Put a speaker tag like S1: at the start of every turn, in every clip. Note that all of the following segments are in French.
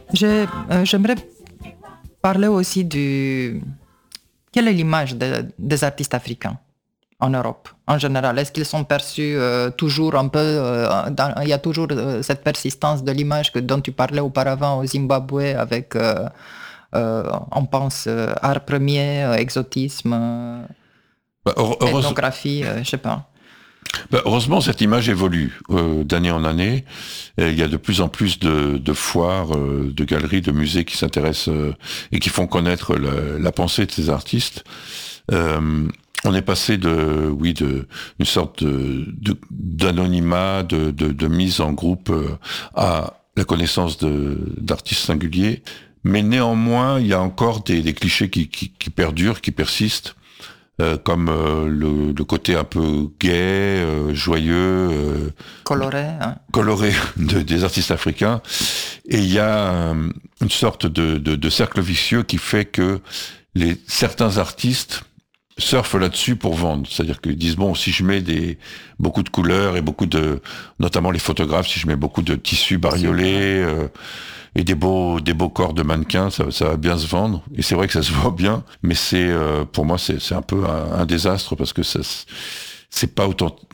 S1: J'aimerais parler aussi du... Quelle est l'image des artistes africains en Europe, en général? Est-ce qu'ils sont perçus toujours un peu... il y a toujours cette persistance de l'image dont tu parlais auparavant au Zimbabwe avec, on pense, art premier, exotisme, ethnographie, je sais pas.
S2: Heureusement, cette image évolue d'année en année. Et il y a de plus en plus de foires, de galeries, de musées qui s'intéressent et qui font connaître la pensée de ces artistes. On est passé d'une sorte d'anonymat, de mise en groupe à la connaissance d'artistes singuliers. Mais néanmoins, il y a encore des clichés qui perdurent, qui persistent. Comme le côté un peu gai, joyeux, coloré des artistes africains. Et il y a une sorte de cercle vicieux qui fait que certains artistes surfent là-dessus pour vendre. C'est-à-dire qu'ils disent, bon, si je mets beaucoup de couleurs et notamment les photographes, si je mets beaucoup de tissus bariolés, et des beaux corps de mannequins, ça va bien se vendre. Et c'est vrai que ça se voit bien, mais pour moi c'est un peu un désastre parce que c'est pas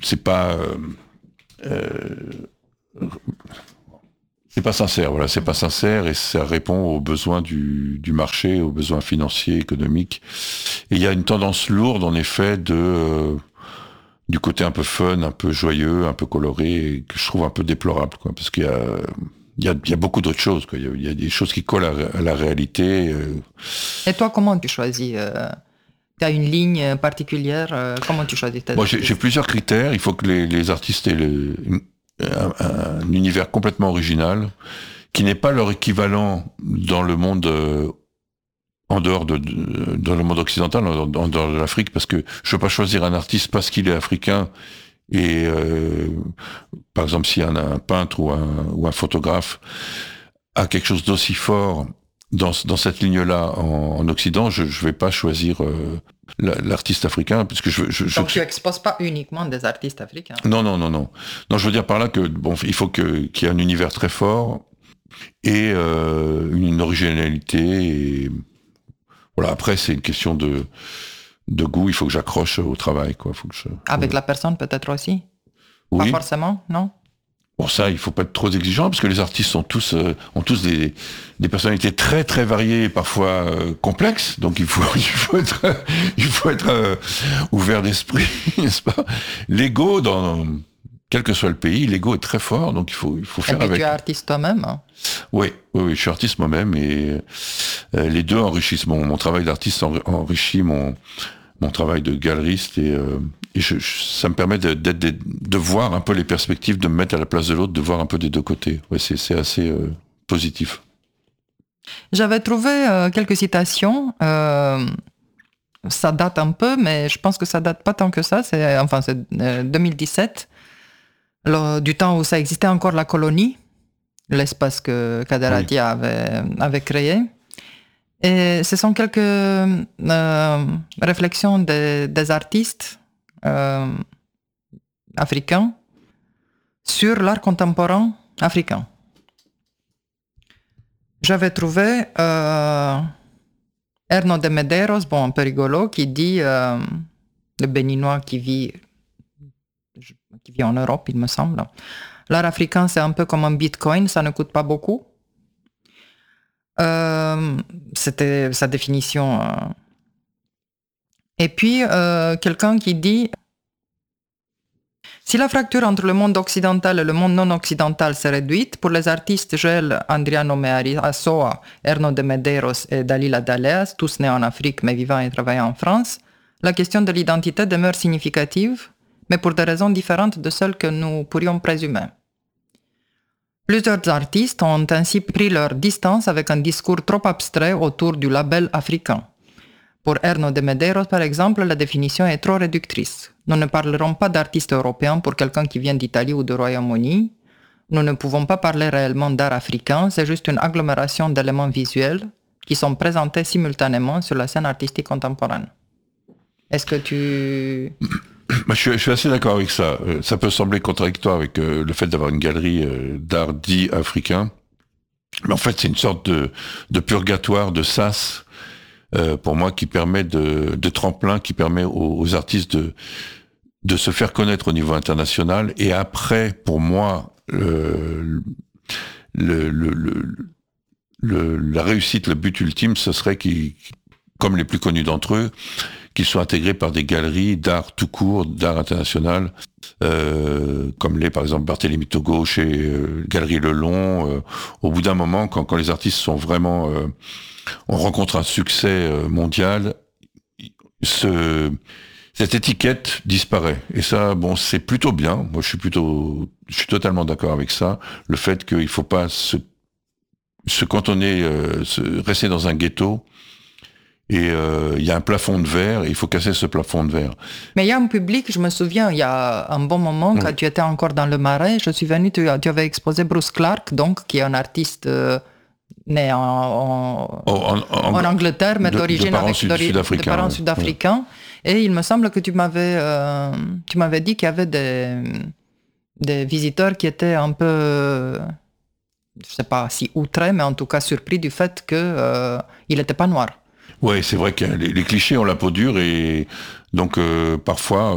S2: sincère. Voilà, c'est pas sincère et ça répond aux besoins du marché, aux besoins financiers, économiques. Et il y a une tendance lourde en effet du côté un peu fun, un peu joyeux, un peu coloré, que je trouve un peu déplorable, quoi, parce qu'il y a beaucoup d'autres choses, quoi. Il y a des choses qui collent à la réalité.
S1: Et toi, comment tu choisis tu as une ligne particulière? Comment tu choisis ta
S2: J'ai plusieurs critères. Il faut que les artistes aient un univers complètement original, qui n'est pas leur équivalent dans le monde en dehors dans le monde occidental, en dehors de l'Afrique, parce que je ne veux pas choisir un artiste parce qu'il est africain. Et par exemple, s'il y a un peintre ou un photographe a quelque chose d'aussi fort dans cette ligne-là en Occident, je vais pas choisir l'artiste africain, puisque
S1: Donc tu exposes pas uniquement des artistes africains.
S2: Non. Non, je veux dire par là que il faut qu'il y ait un univers très fort et une originalité. Et voilà. Après, c'est une question de goût, il faut que j'accroche au travail, quoi.
S1: Avec la personne peut-être aussi.
S2: Oui.
S1: Pas forcément, non?
S2: Bon, ça, il faut pas être trop exigeant, parce que les artistes ont tous des personnalités très très variées, parfois complexes. Donc il faut être ouvert d'esprit, n'est-ce pas? L'ego, quel que soit le pays, l'ego est très fort, donc il faut faire avec.
S1: Et puis tu es artiste toi-même, hein?
S2: Oui, je suis artiste moi-même, et les deux enrichissent mon travail d'artiste, enrichit mon travail de galeriste, et ça me permet de voir un peu les perspectives, de me mettre à la place de l'autre, de voir un peu des deux côtés. Ouais, c'est assez positif.
S1: J'avais trouvé quelques citations. Ça date un peu, mais je pense que ça date pas tant que ça. C'est 2017, du temps où ça existait encore la colonie, l'espace que Kader Attia avait créé. Et ce sont quelques réflexions des artistes africains sur l'art contemporain africain. J'avais trouvé Erno de Medeiros, un peu rigolo, qui dit, le béninois qui vit en Europe, il me semble, l'art africain c'est un peu comme un bitcoin, ça ne coûte pas beaucoup. C'était sa définition. Et puis, quelqu'un qui dit: si la fracture entre le monde occidental et le monde non occidental s'est réduite, pour les artistes Joël Andriano Meari Assoa, Erno de Medeiros et Dalila Daleas, tous nés en Afrique mais vivant et travaillant en France, la question de l'identité demeure significative, mais pour des raisons différentes de celles que nous pourrions présumer. Plusieurs artistes ont ainsi pris leur distance avec un discours trop abstrait autour du label africain. Pour Erno de Medeiros, par exemple, la définition est trop réductrice. Nous ne parlerons pas d'artistes européens pour quelqu'un qui vient d'Italie ou du Royaume-Uni. Nous ne pouvons pas parler réellement d'art africain, c'est juste une agglomération d'éléments visuels qui sont présentés simultanément sur la scène artistique contemporaine. Est-ce que tu...
S2: Je suis assez d'accord avec ça. Ça peut sembler contradictoire avec le fait d'avoir une galerie d'art dit africain. Mais en fait, c'est une sorte de purgatoire, de sas, pour moi, qui permet de tremplin, qui permet aux artistes de se faire connaître au niveau international. Et après, pour moi, la réussite, le but ultime, ce serait comme les plus connus d'entre eux, qu'ils soient intégrés par des galeries d'art tout court, d'art international, comme par exemple Barthélemy Togo chez Galerie Le Long. Au bout d'un moment, quand les artistes sont vraiment, on rencontre un succès mondial, cette étiquette disparaît. Et ça, bon, c'est plutôt bien. Moi, je suis totalement d'accord avec ça. Le fait qu'il faut pas se cantonner, rester dans un ghetto. Et il y a un plafond de verre, et il faut casser ce plafond de verre.
S1: Mais il y a un public, je me souviens, il y a un bon moment, quand tu étais encore dans le Marais, je suis venu, tu avais exposé Bruce Clark, donc, qui est un artiste né en Angleterre, mais d'origine
S2: de
S1: parents sud-africains. Et il me semble que tu m'avais dit qu'il y avait des visiteurs qui étaient un peu, je ne sais pas si outrés, mais en tout cas surpris du fait qu'il n'était pas noir.
S2: Ouais, c'est vrai que les clichés ont la peau dure et donc parfois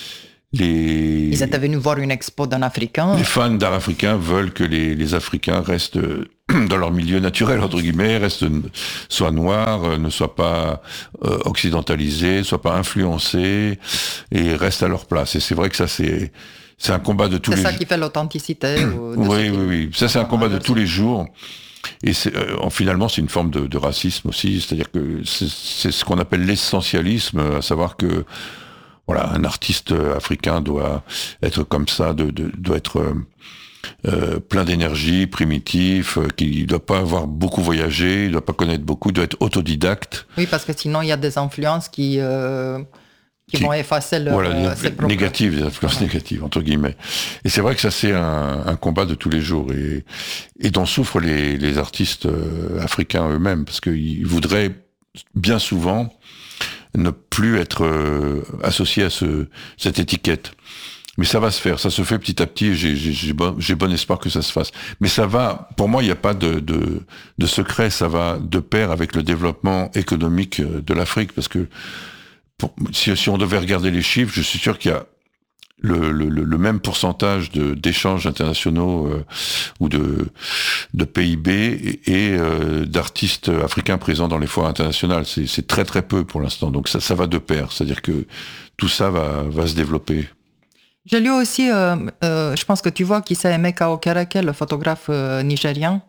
S1: ils étaient venus voir une expo d'un Africain.
S2: Les fans d'art africain veulent que les Africains restent dans leur milieu naturel, entre guillemets, soient noirs, ne soient pas occidentalisés, soient pas influencés et restent à leur place. Et c'est vrai que ça c'est un combat de tous les jours.
S1: C'est ça qui fait l'authenticité.
S2: Oui. Ça c'est un combat de tous les jours. Et finalement, c'est une forme de racisme aussi, c'est-à-dire que c'est ce qu'on appelle l'essentialisme, à savoir que voilà, un artiste africain doit être comme ça, doit être plein d'énergie, primitif, qui ne doit pas avoir beaucoup voyagé, il ne doit pas connaître beaucoup, il doit être autodidacte.
S1: Oui, parce que sinon, il y a des influences qui vont effacer leur
S2: négatives, des influences négatives, entre guillemets. Et c'est vrai que ça, c'est un combat de tous les jours et dont souffrent les artistes africains eux-mêmes, parce qu'ils voudraient bien souvent ne plus être associés à cette étiquette. Mais ça va se faire, ça se fait petit à petit, et j'ai bon espoir que ça se fasse. Mais ça va, pour moi, il n'y a pas de secret, ça va de pair avec le développement économique de l'Afrique, parce que si on devait regarder les chiffres, je suis sûr qu'il y a le même pourcentage d'échanges internationaux ou de PIB et d'artistes africains présents dans les foires internationales. C'est très très peu pour l'instant. Donc ça va de pair. C'est-à-dire que tout ça va se développer.
S1: J'ai lu aussi, je pense que tu vois qui c'est Emeka Okereke, le photographe nigérien.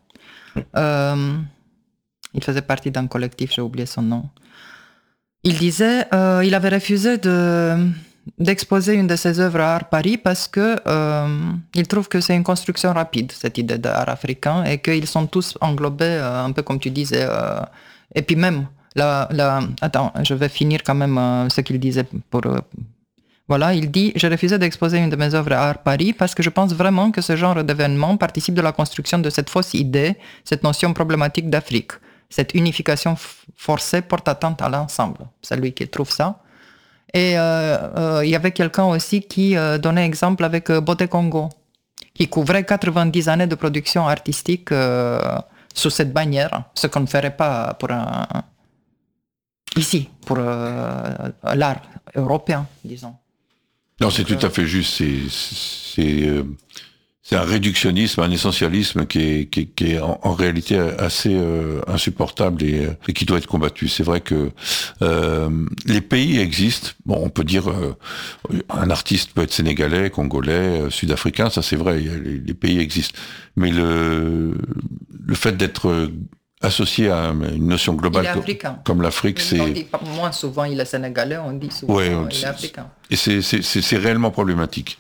S1: Il faisait partie d'un collectif, j'ai oublié son nom. Il disait, il avait refusé d'exposer une de ses œuvres à Art Paris parce que il trouve que c'est une construction rapide, cette idée d'art africain, et qu'ils sont tous englobés, un peu comme tu disais. Et puis même, attends, je vais finir quand même ce qu'il disait voilà, il dit « J'ai refusé d'exposer une de mes œuvres à Art Paris parce que je pense vraiment que ce genre d'événement participe de la construction de cette fausse idée, cette notion problématique d'Afrique. Cette unification forcée porte atteinte à l'ensemble. » C'est lui qui trouve ça. Et il y avait quelqu'un aussi qui donnait exemple avec Beauté Congo, qui couvrait 90 années de production artistique sous cette bannière, ce qu'on ne ferait pas ici, pour l'art européen, disons.
S2: Non, c'est tout à fait juste. C'est un réductionnisme, un essentialisme qui est en réalité assez insupportable et qui doit être combattu. C'est vrai que les pays existent. Bon, on peut dire un artiste peut être sénégalais, congolais, sud-africain, ça c'est vrai. Les pays existent. Mais le fait d'être associé à une notion globale comme l'Afrique,
S1: on dit moins souvent il est sénégalais, on dit souvent il est africain.
S2: Et c'est réellement problématique.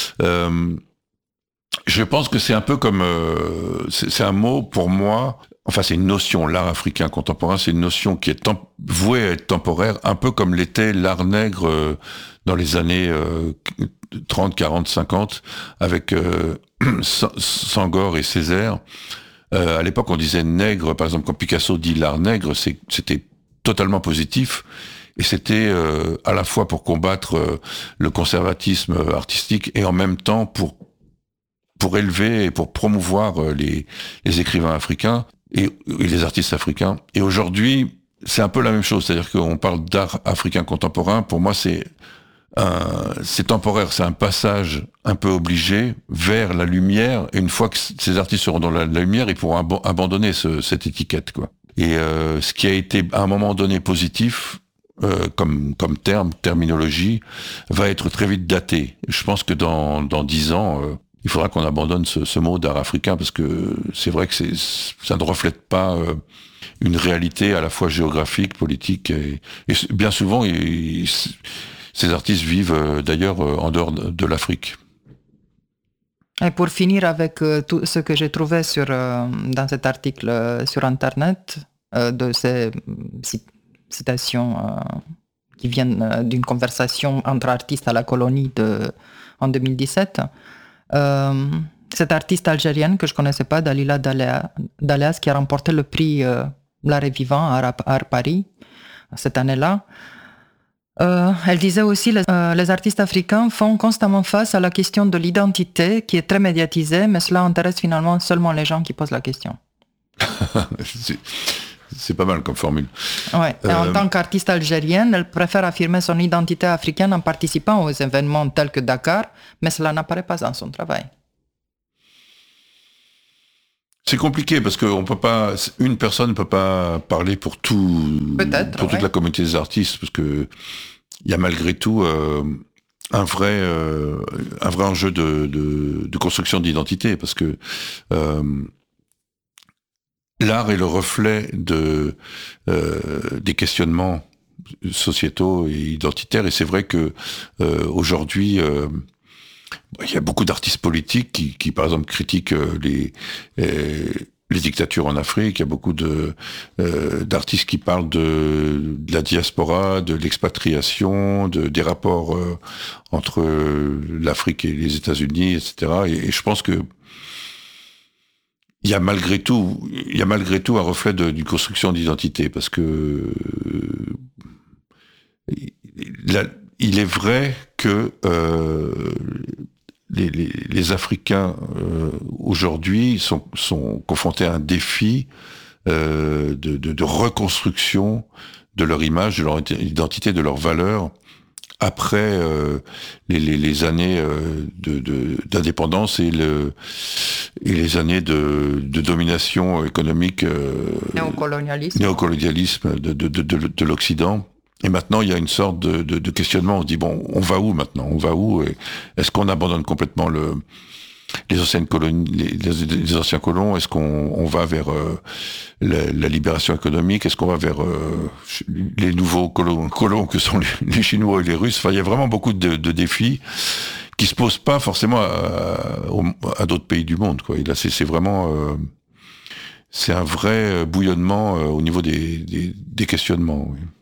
S2: Je pense que c'est un peu comme c'est un mot pour moi. Enfin, c'est une notion. L'art africain contemporain, c'est une notion qui est vouée à être temporaire, un peu comme l'était l'art nègre dans les années 30, 40, 50, avec Senghor et Césaire. À l'époque, on disait nègre, par exemple, quand Picasso dit l'art nègre, c'était totalement positif. Et c'était à la fois pour combattre le conservatisme artistique et en même temps pour pour élever et pour promouvoir les écrivains africains et les artistes africains. Et aujourd'hui, c'est un peu la même chose, c'est-à-dire qu'on parle d'art africain contemporain. Pour moi, c'est temporaire, c'est un passage un peu obligé vers la lumière. Et une fois que ces artistes seront dans la lumière, ils pourront abandonner cette étiquette, quoi. Et ce qui a été à un moment donné positif, comme terminologie, va être très vite daté. Je pense que dans 10 ans, il faudra qu'on abandonne ce mot d'art africain, parce que c'est vrai que ça ne reflète pas une réalité à la fois géographique, politique, et bien souvent, ces artistes vivent d'ailleurs en dehors de l'Afrique.
S1: Et pour finir avec tout ce que j'ai trouvé dans cet article sur Internet, de ces citations qui viennent d'une conversation entre artistes à la colonie en 2017, cette artiste algérienne que je ne connaissais pas, Dalila Daleas, qui a remporté le prix L'Art est vivant à Art Paris cette année-là, elle disait aussi que les artistes africains font constamment face à la question de l'identité qui est très médiatisée, mais cela intéresse finalement seulement les gens qui posent la question.
S2: C'est pas mal comme formule.
S1: Ouais. Et en tant qu'artiste algérienne, elle préfère affirmer son identité africaine en participant aux événements tels que Dakar, mais cela n'apparaît pas dans son travail.
S2: C'est compliqué parce que une personne ne peut pas parler pour toute la communauté des artistes, parce que il y a malgré tout un vrai enjeu de construction d'identité, parce que l'art est le reflet des questionnements sociétaux et identitaires, et c'est vrai que aujourd'hui il y a beaucoup d'artistes politiques qui par exemple critiquent les dictatures en Afrique. Il y a beaucoup d'artistes qui parlent de la diaspora, de l'expatriation, des rapports entre l'Afrique et les États-Unis, etc. Et je pense que il y a malgré tout un reflet d'une construction d'identité, parce que il est vrai que les Africains aujourd'hui sont confrontés à un défi de reconstruction de leur image, de leur identité, de leurs valeurs après les années d'indépendance et les années de domination économique, néocolonialisme de l'Occident. Et maintenant, il y a une sorte de questionnement. On se dit, bon, on va où maintenant ? On va où ? Est-ce qu'on abandonne complètement les anciennes colonies, les anciens colons ? Est-ce qu'on va vers la libération économique ? Est-ce qu'on va vers les nouveaux colons que sont les Chinois et les Russes ? Enfin, il y a vraiment beaucoup de défis qui se posent pas forcément à d'autres pays du monde, quoi. Et là, c'est vraiment... c'est un vrai bouillonnement au niveau des questionnements, oui.